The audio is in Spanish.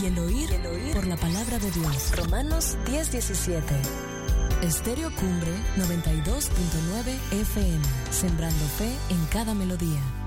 el oír por la palabra de Dios. Romanos 10:17. Estéreo Cumbre 92.9 FM, sembrando fe en cada melodía.